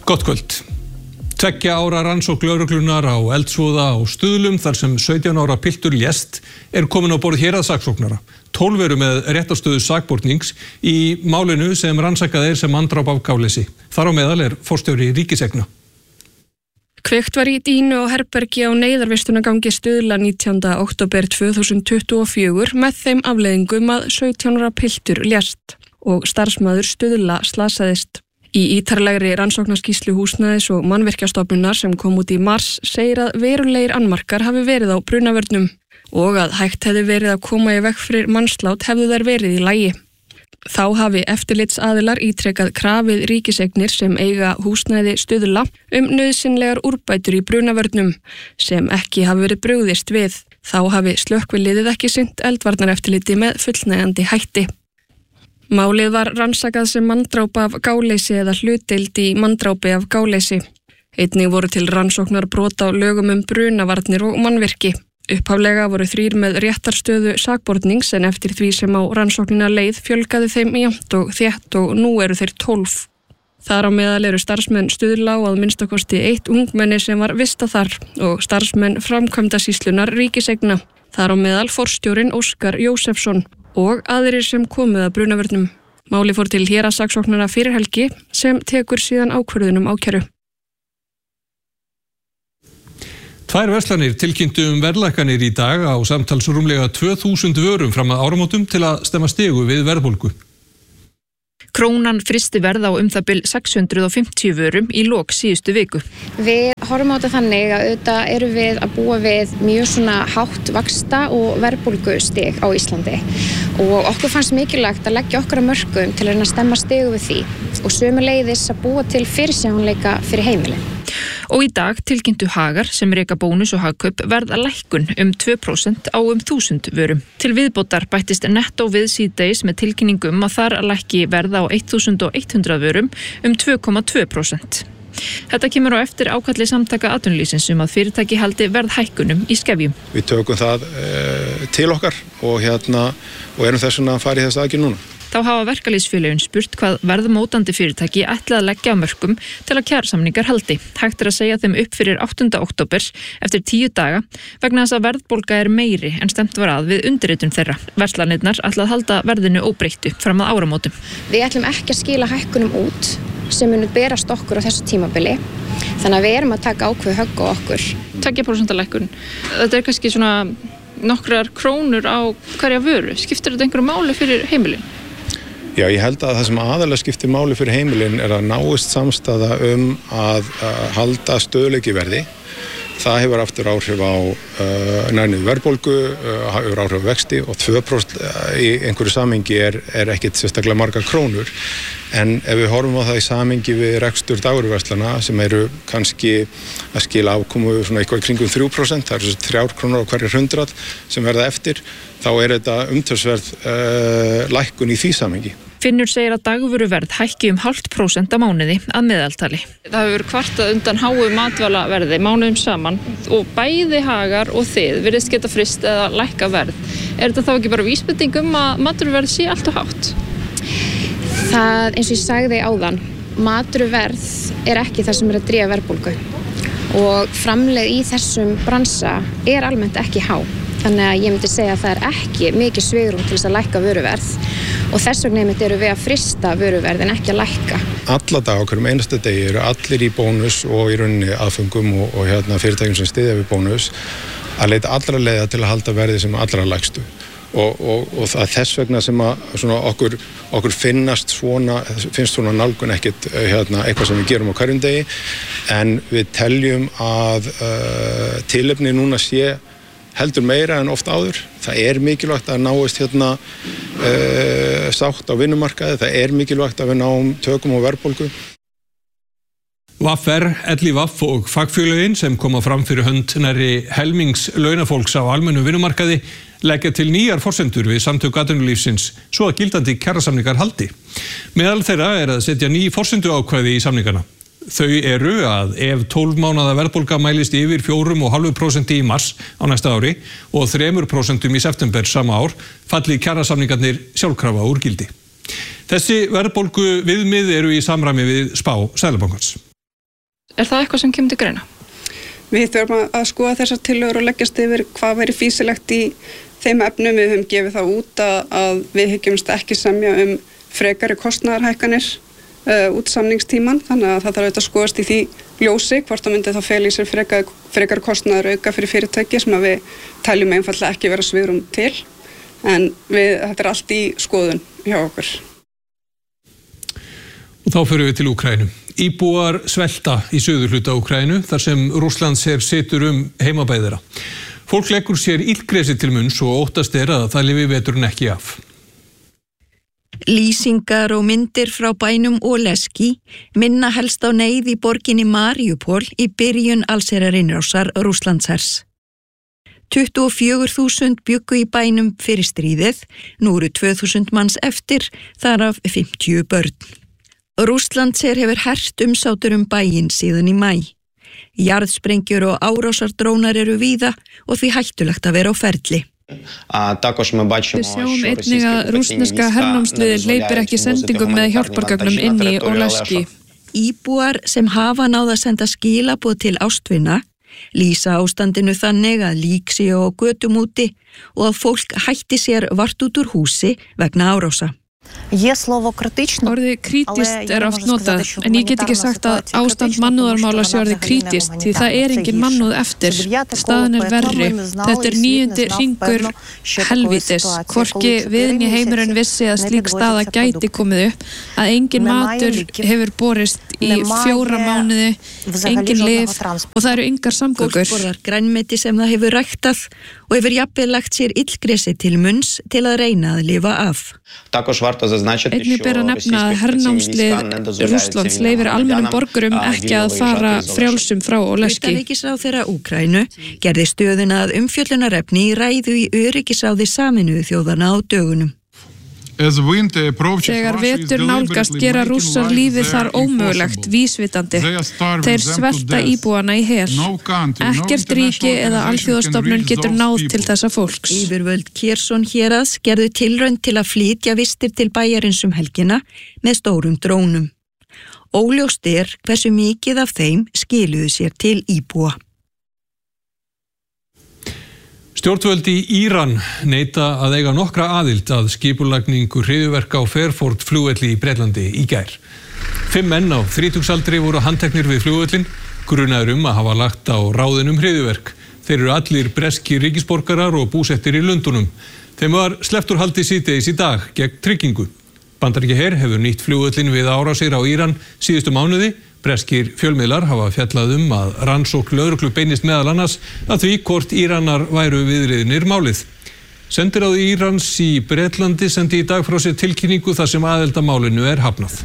Gott kvöld. 2 ára rannsókn lögreglunnar á eldsvoða á Stuðlum þar sem 17 ára piltur lést komin á borð héraðssaksóknara. 12 eru með réttarstöðu sakbornings í málinu sem rannsakað sem manndráp af gáleysi. Þar á meðal forstjóri ríkiseigna. Kveikt var í dýnu á herbergi á neyðarvistunargangi Stuðla 19. október 2024 með þeim afleiðingum að 17 ára piltur lést og starfsmaður Stuðla slasaðist. Í ítarlegri rannsóknarskýrslu Húsnæðis- og mannvirkjastofnunar sem kom út í mars segir að verulegir annmarkar hafi verið á brunavörnum og að hægt hefði verið að koma í veg fyrir mannslát hefðu þær verið í lagi. Þá hafi eftirlitsaðilar ítrekað krafið ríkiseignir sem eiga húsnæði Stuðla nauðsynlegar úrbætur í brunavörnum sem ekki hafi verið brugðist við. Þá hafi slökkviliðið ekki sinnt eldvarnareftirliti með fullnægjandi hætti. Málið var rannsakað sem manndráp af gáleysi eða hlutdeild í manndrápi af gáleysi. Einnig voru til rannsóknar brot á lögum brunavarnir og mannvirki. Upphaflega voru 3 með réttarstöðu sakbornings en eftir því sem á rannsóknina leið fjölgaði þeim jafnt og þétt og nú eru þeir 12. Þar á meðal eru starfsmenn Stuðla og að minnstakosti 1 ungmenni sem var vistað þar og starfsmenn framkvæmdasýslunnar ríkiseigna. Þar á meðal forstjórinn Óskar Jósefsson og aðrir sem komuð að brunavörnum. Máli fór til héraðssaksóknara fyrir helgi sem tekur síðan ákvörðunum ákæru. 2 verslanir tilkynntu verðlækkanir í dag á samtals rúmlega 2000 vörum fram að áramótum til að stemma stigu við verðbólgu. Krónan frysti verð á það bil 650 vörum í lok síðustu viku. Við horfum á þetta þannig að auðvitað erum við að búa við mjög svona hátt vaxta og verðbólgustig á Íslandi og okkur fannst mikilvægt að leggja okkar að mörkum til að stemma stigu við því og sömuleiðis að búa til fyrirsjáanleika fyrir heimilin. Og í dag tilkynntu Hagar sem reka Bónus og Hagkaup verða lækkun 2% á 1000 vörum. Til viðbótar bættist Netto við síðdegis með tilkynningum að þar lækki verð á 1100 vörum 2,2%. Þetta kemur á eftir ákalli samtaka atvinnulífsins að fyrirtæki haldi verðhækkunum í skefjum. Við tökum það til okkar og erum þess vegna að fara í þessa aðgerð núna. Þá hafa verkalýðsfélögin spurt hvað verðmótandi fyrirtæki ætla að leggja á mörkum til að kjarasamningar haldi. Hægt að segja þeim upp fyrir 8. október eftir 10 daga vegna þess að verðbólga meiri en stemt var að við undirritun þeirra. Verslanirnar ætla að halda verðinu óbreyttu fram að áramótum. Við ætlum ekki að skila hækkunum út sem munu berast okkur á þessu tímabili. Þannig að við erum að taka ákveð högg á okkur. 2% lækkun. Þetta kannski svona nokkrar krónur á hverja vöru. Skiptir þetta einhverju máli fyrir heimilin? Já, ég held að það sem aðalega skiptir máli fyrir heimilin að náist samstaða að halda stöðugleika í verði. Það hefur aftur áhrif á nærniðu verðbólgu, hefur áhrif á vexti og 2% í einhverju samhengi ekkit sérstaklega margar krónur. En ef við horfum á það í samhengi við rekstur dagvöruverslana sem eru kannski að skila afkomu svona eitthvað kringum 3%, það eru 3 krónur á hverju 100 sem verða eftir, þá þetta umtalsverð lækkun í því samhengi. Finnur segir að dagvöruverð hækki 0,5% á mánuði að meðaltali. Það hefur kvartað undan háu matvælaverði mánuðum saman og bæði Hagar og þið virðist geta fryst eða lækka verð. Þetta þá ekki bara vísbending að matvöruverð sé allt of hátt? Það, eins og ég sagði áðan, matvöruverð ekki það sem að drífa verðbólgu og framlegð í þessum bransa almennt ekki há. Þannig að ég myndi segja að það ekki mikið svigrúm til þess að lækka vöruverð og þess vegna eru við að frysta vöruverð en ekki að lækka. Alla dag á hverjum einasta degi eru allir í Bónus og í rauninni aðföngum og fyrirtækjum sem styðja við Bónus að leita allra leiða til að halda verði sem allra lægstu. Og það þess vegna sem okkur finnst svona nálgun ekkert eitthvað sem við gerum á hverjum degi en við teljum að tilefni núna sé heldur meira en oft áður. Það mikilvægt að náist sátt á vinnumarkaði, það mikilvægt að við náum tökum á verðbólgu. VR, LÍV og fagfélögin sem koma fram fyrir hönd nærri helmings launafólks á almennu vinnumarkaði leggja til nýjar forsendur við samtök atvinnulífsins svo að gildandi kjarasamningar haldi. Meðal þeirra að setja ný forsenduákvæði í samningana. Þau að ef 12 mánaða verðbólga mælist yfir 4,5% í mars á næsta ári og 3% í september sama ár falli kjarasamningarnir sjálfkrafa úr gildi. Þessi verðbólgu viðmið eru í samræmi við spá Seðlabankans. Er það eitthvað sem kemur til greina? Við þurfum að skoða þessar tillögur og leggjast yfir hvað væri fýsilegt í þeim efnum. Við höfum gefið það út að við hyggjumst ekki semja frekari kostnaðarhækkanir út samningstíman, þannig að það þarf auðvitað að skoðast í því ljósi hvort það myndi þá fela í sér frekari kostnaðar auka fyrir fyrirtæki sem að við teljum einfaldlega ekki vera svigrúm til, en þetta allt í skoðun hjá okkur. Og þá förum við til Úkraínu. Íbúar svelta í suðurhluta Úkraínu þar sem Rússlandsher situr heimabæði þeirra. Fólk leggur sér illgresi til munns og óttast að það lifi veturinn ekki af. Lýsingar og myndir frá bænum Oleski minna helst á neyð í borginni Mariupol í byrjun allsherjarinnrásar Rússlandshers. 24.000 bjuggu í bænum fyrir stríðið, nú eru 2.000 manns eftir, þar af 50 börn. Rússlandsher hefur hert umsátur bæinn síðan í maí. Jarðsprengjur og árásardrónar eru víða og því hættulegt að vera á ferli. Við sjáum einnig að rússneska hernámsliðið hleypir ekki sendingum með hjálpargögnum inn í Oleski. Íbúar sem hafa náð að senda skilaboð til ástvina lýsa ástandinu þannig að lík séu á götum úti og að fólk hætti sér vart út úr húsi vegna árása. Orðið krítískt oft notað, en ég get ekki sagt að ástand mannúðarmála sé orðið krítískt, því það engin mannúð eftir. Staðan verri. Þetta 9. hringur helvítis. Hvorki viðni heimurinn vissi að slík staða gæti komið upp, að engin matur hefur borist í 4 mánuði, engin lyf og það eru engar samgöngur. Fólk borðar grænmeti sem það hefur ræktað og hefur jafnvel lagt sér illgresi til munns til að reyna að lifa af. Einnig ber að nefna að hernámslið Rússlands leyfir almennum borgurum ekki að fara frjálsum frá Oleski. Utanríkisráðherra Úkraínu gerði stöðuna að umfjöllunarefni í ræðu í öryggisráði Sameinuðu þjóðanna á dögunum. Þegar vetur nálgast gera Rússar lífið þar ómögulegt, vísvitandi. Þeir svelta íbúana í hel. Ekkert ríki eða alþjóðastofnun getur náð til þessa fólks. Yfirvöld Kherson héraðs gerðu tilraun til að flytja vistir til bæjarins helgina með stórum drónum. Óljóst hversu mikið af þeim skiluðu sér til íbúa. Stjórnvöld í Íran neita að eiga nokkra aðild að skipulagningu hryðjuverka á Fairford flugvelli í Bretlandi í gær. 5 menn á 30-aldri voru handteknir við flugvellin, grunaður að hafa lagt á ráðin hryðjuverk. Þeir eru allir breskir ríkisborgarar og búsettir í Lundúnum. Þeim var sleppt úr haldi síðdegis í dag gegn tryggingu. Bandaríkjaher hefur nýtt flugvellin við árásir á Íran síðustu mánuði. Breskir fjölmiðlar hafa fjallað að rannsókn lögreglu beinist meðal annars að því hvort Íranar væru viðriðnir málið. Sendiráði Írans í Bretlandi sendi í dag frá sér tilkynningu þar sem aðild að málinu hafnað.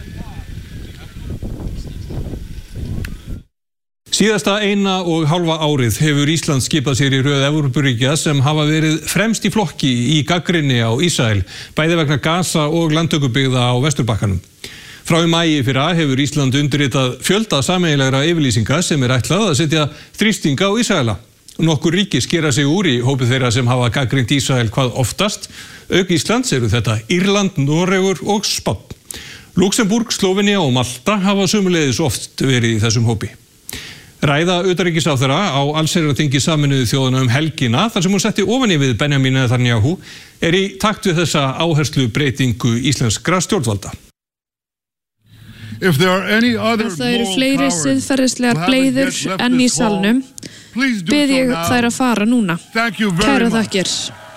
Síðasta 1,5 árið hefur Ísland skipað sér í röð Evrópuríkja sem hafa verið fremst í flokki í gagnrýni á Ísrael, bæði vegna Gaza og landtökubyggða á Vesturbakkanum. Frá í maí fyrra hefur Ísland undirritað fjölda sameiginlegra yfirlýsinga sem ætlað að setja þrýsting á Ísraela. Nokkur ríki skera sig úr í hópi þeirra sem hafa gagnrýnt Ísrael hvað oftast. Auk Íslands eru þetta Írland, Noregur og Spánn. Luxemburg, Slóvenía og Malta hafa sömuleiðis oft verið í þessum hópi. Ræða utanríkisráðherra á allsherjarþingi Sameinuðu þjóðanna helgina þar sem hún setti ofan í við Benjamin Netanyahu í takt við þessa áherslu breytingu íslenskra stjórnvalda. Ef það eru fleiri siðferðislegar bleiður enn í salnum, bið ég þær að fara núna. Kæra þakkir.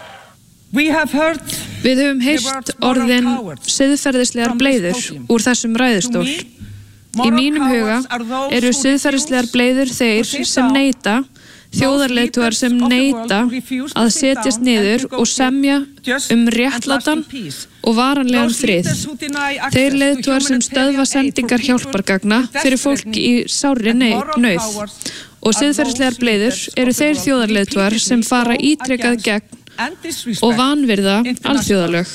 Við höfum heyrt orðin siðferðislegar bleiður úr þessum ræðustól. Í mínum huga eru siðferðislegar bleiður þeir sem neita, þjóðarleiðtogar sem neita að setjast niður og semja réttlátan og varanlegan frið. Þeir leiðtogar sem stöðva sendingar hjálpargagna fyrir fólk í sárri nauð. Og siðferðislegar bleiður eru þeir þjóðarleiðtogar sem fara ítrekað gegn og vanvirða alþjóðalög.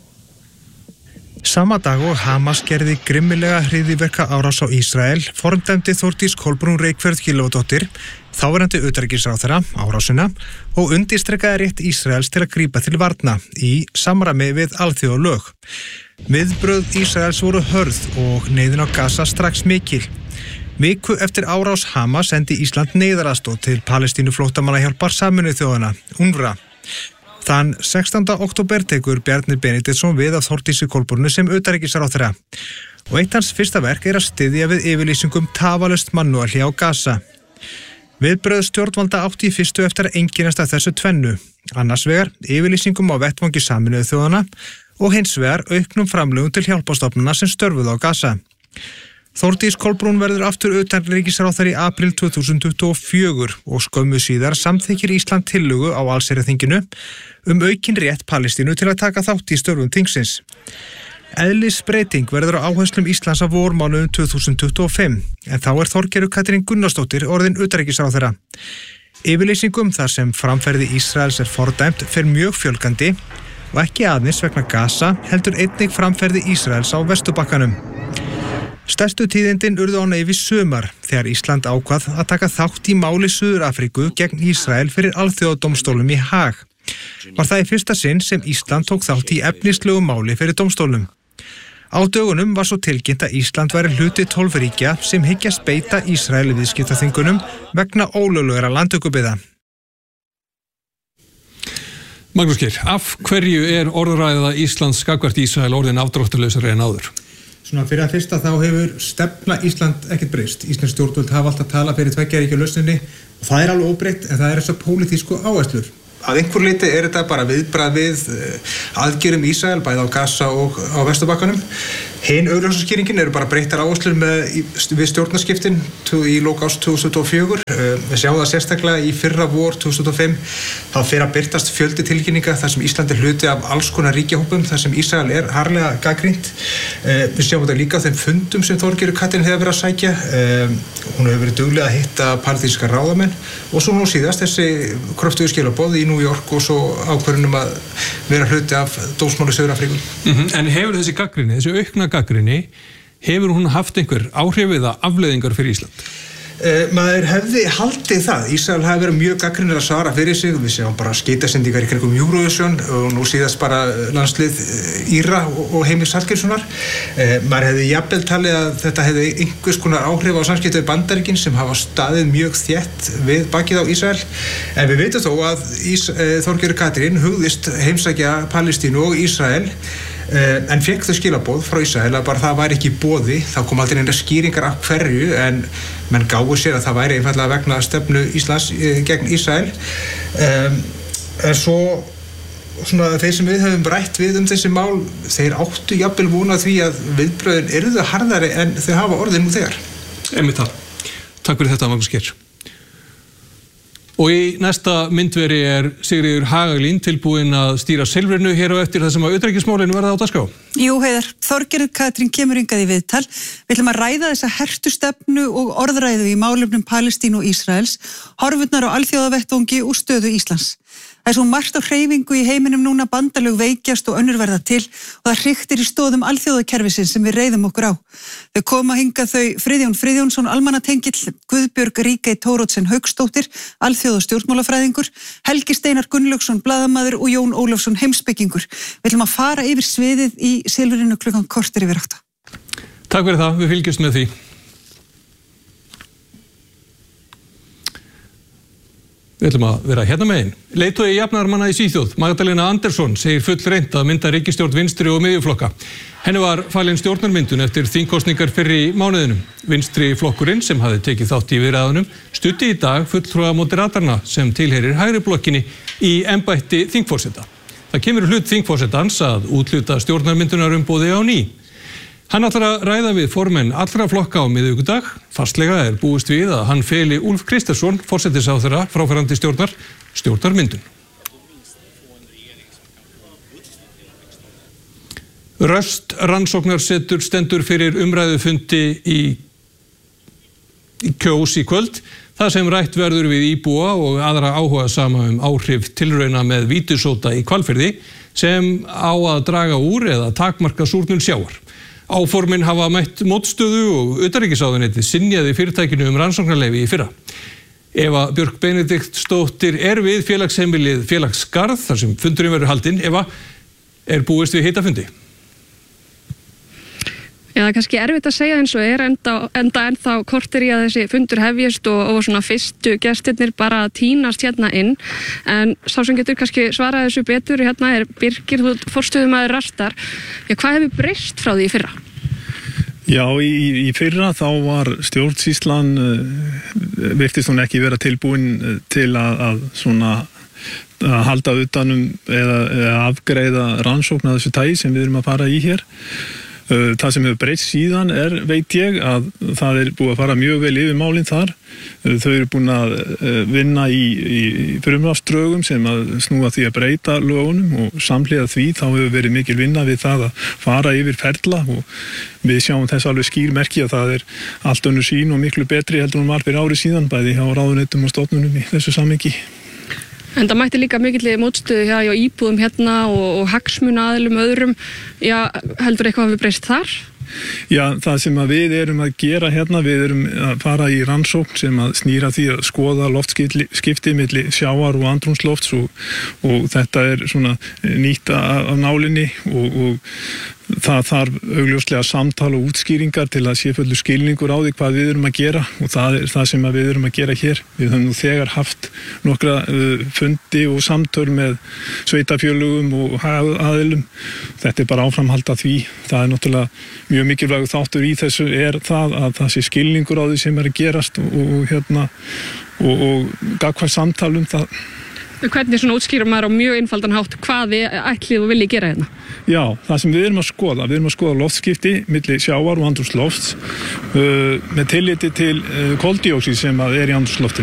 Sama dag og Hamas gerði grimmilega hryðjuverka árás á Ísrael fordæmdi Þórdís Kolbrún Reykfjörð Gylfadóttir, þáverandi utanríkisráðherra, árásina og undirstrikaði rétt Ísraels til að grípa til varna í samræmi við alþjóðalög. Viðbrögð Ísraels voru hörð og neyðin á Gaza strax mikil. Viku eftir árás Hamas sendi Ísland neyðaraðstoð til Palestínuflóttamannahjálpar Sameinuðu þjóðanna, UNRWA. Þann 16. október tekur Bjarni Benediktsson við af Þórdísi Kolbrúnu sem utanríkisráðherra. Og eitt hans fyrsta verk að styðja við yfirlýsingum tafarlaust mannúðarhlé á Gaza. Viðbrögð stjórnvalda átti í fyrstu eftir að einkennast af þessu tvennu. Annars vegar yfirlýsingum á vettvangi Sameinuðu þjóðanna og hins vegar auknum framlögum til hjálparstofnana sem störfuðu á Gaza. Þórdís Kolbrún verður aftur utanríkisráðherra í apríl 2024 og skömmu síðar samþykkir Ísland tillögu á allsherjarþinginu aukin rétt Palestínu til að taka þátt í störfum þingsins. Eðlisbreyting verður á áherslum Íslands á vormánuðum 2025, en þá Þorgerður Katrín Gunnarsdóttir orðin utanríkisráðherra. Yfirlýsingum þar sem framferði Ísraels fordæmt fer mjög fjölgandi og ekki aðeins vegna Gaza heldur einnig framferði Ísraels á Vesturbakkanum. Stærstu tíðindin urðu á neyfi sumar þegar Ísland ákvað að taka þátt í máli Suður-Afríku gegn Ísrael fyrir alþjóðadómstólum í Haag. Var það í fyrsta sinn sem Ísland tók þátt í efnislegu máli fyrir dómstólum. Á dögunum var svo tilkynnt að Ísland væri hluti 12 ríkja sem hyggjast beita Ísrael viðskiptaþvingunum vegna ólöglegra landtökubyggða. Magnús Geir, af hverju orðræða Íslands gagnvart Ísrael orðin afdráttarlausari en áður? Svona fyrir að fyrsta þá hefur stefna Ísland ekkert breyst. Íslensk stjórnvöld hafa alltaf talað fyrir tveggja ríkja lausninni og það alveg óbreytt en það þessar pólitísku áherslur. Að einhver leyti þetta bara viðbragð við aðgerðum Ísrael bæði á Gaza og á Vesturbakkanum. Hin augljósaskýringin bara breyttar áherslur við stjórnarskiptin í lok árs 2024. Við sjáum það sérstaklega í fyrra vor 2025. Þá fer að birtast fjöldi tilkynninga þar sem Ísland hluti af alls konar ríkjahópum þar sem Ísrael harðlega gagnrýnt. Við sjáum þetta líka á þeim fundum sem Þorgerður Katrín hefur verið að sækja. Hún hefur verið dugleg að hitta palestíska ráðamenn og svo nú síðast þessi kröftugu skilaboð í New York og svo ákvörðunum að vera hluti af dómsmáli Suður-Afríku. En hefur þessi gagnrýni, þessi aukna gagnrýni, hefur hún haft einhver áhrif eða afleiðingar fyrir Ísland? Maður hefði haldið það. Ísrael hafi verið mjög gagnrýnir að svara fyrir sig. Við sjáum bara skeytasendingar í kringum Eurovision og nú síðast bara landslið Íra og Heimils Hallgrímssonar. Maður hefði jafnvel talið að þetta hefði einhvers konar áhrif á samskipti við Bandaríkin sem hafa staðið mjög þétt við bakið á Ísrael. En við veitum þó að Þorgerður Katrín hugðist heimsækja Palestínu og Ísrael en fekk þau skilaboð frá Ísrael að bara það væri ekki í boði. Það kom aldrei neina skýringar af hverju en menn gáfu sér að það væri einfaldlega vegna stefnu Íslands gegn Ísrael. En svo svona þeir sem við höfum rætt við þessi mál, þeir áttu jafnvel vona því að viðbrögðin yrðu harðari en þau hafa orðið nú þegar. Einmitt það. Takk fyrir þetta, Magnús Geir. Og í næsta myndveri Sigríður Hagalín tilbúin að stýra Silfrinu hér á eftir það sem að utanríkismálinu verða á dagskrá. Jú, Heiðar, Þorgerður Katrín kemur hingað í viðtal. Við ætlum að ræða þessa hertu stefnu og orðræðu í málefnum Palestínu og Ísraels, horfurnar á alþjóðavettvangi og stöðu Íslands. Það svo margt á hreyfingu í heiminum núna, bandalög veikjast og önnur verða til og það hriktir í stoðum alþjóðakerfisins sem við reiðum okkur á. Þau koma hingað þau Friðjón Friðjónsson, almannatengill, Guðbjörg Ríkey Thóródsen Hauksdóttir, alþjóðastjórnmálafræðingur, Helgi Steinar Gunnlaugsson, blaðamaður og Jón Ólafsson, heimspekingur. Við ætlum að fara yfir sviðið í Silfrinu klukkan korter yfir 8. Takk fyrir það, við fylgjumst með því. Við ætlum að vera hérna megin. Leiðtogi jafnaðarmanna í Svíþjóð, Magdalena Andersson, segir fullreynt að mynda ríkisstjórn vinstri og miðjuflokka. Henni var falin stjórnarmyndun eftir þingkosningar fyrr í mánuðinum. Vinstri flokkurinn, sem hafði tekið þátt í viðræðunum, studdi í dag fulltrúa Moderaterna sem tilheyrir hægri blokkinni í embætti þingforseta. Það kemur hlut þingforsetans að útluta stjórnarmyndunarumboði á ný. Hann ætlar að ræða við formenn allra flokka á miðvikudag. Fastlega búist við að hann feli Úlf Kristersson, forsætisráðherra fráfarandi stjórnarmyndun. Röst rannsóknarsetur stendur fyrir umræðufundi í Kjós í kvöld. Það sem rætt verður við íbúa og aðra áhugasama áhrif tilrauna með vítusóta í Hvalfirði sem á að draga úr eða takmarka súrnun sjávar. Áformin hafa mætt mótstöðu og utanríkisráðuneytið synjaði fyrirtækinu rannsóknarleyfi í fyrra. Eva Björk Benediktsdóttir við félagsheimilið Félagsgarð þar sem fundurinn verður haldinn. Eva, búist við heita fundi? Já, það er kannski erfitt að segja eins og enda korter í að þessi fundur hefjist og svona fyrstu gestirnir bara tínast hérna inn, en sá sem getur kannski svarað þessu betur hérna er Birgir, þú forstöðumaður Rastar. Já, hvað hefur breyst frá því í fyrra? Já, í fyrra þá var stjórnsýslan, virtist hún ekki vera tilbúin til að halda utanum eða afgreiða rannsókn af þessu tagi sem við erum að fara í hér. Það sem hefur breyst síðan veit ég, að það er búið að fara mjög vel yfir málin þar. Þau eru búin að vinna í frumvarpsdrögum sem að snúa því að breyta lögunum, og samhliða því þá hefur verið mikil vinna við það að fara yfir ferla, og við sjáum þess alveg skýr merki að það er allt önnur sýn og miklu betri heldur en var fyrir ári síðan, bæði hjá ráðuneytum og stofnunum í þessu samhengi. En það mætti líka mikilli mótstöðu hjá íbúðum hérna og hagsmunaaðilum öðrum. Já, heldur eitthvað hafi breyst þar? Já, það sem að við erum að gera hérna, við erum að fara í rannsókn sem að snýra því að skoða loftskipti milli sjávar og andrúmslofts, og þetta er svona nýtt af nálinni, og það þarf augljóslega samtal og útskýringar til að sé fullur skilningur á því hvað við erum að gera, og það er það sem við erum að gera hér. Við höfum nú þegar haft nokkra fundi og samtöl með sveitarfélögum og aðilum. Þetta er bara áframhald af því. Það er náttúrulega mjög mikilvægur þáttur í þessu er það að það sé skilningur á því sem er að gerast, og gagnkvæmt samtal um það. Hvernig svona útskýrum maður á mjög einfaldan hátt hvað þið ætlið og viljið gera hérna? Já, það sem við erum að skoða loftskipti milli sjávar og andrúmslofts með tilliti til koldíoxíðs sem er í andrúmsloftinu.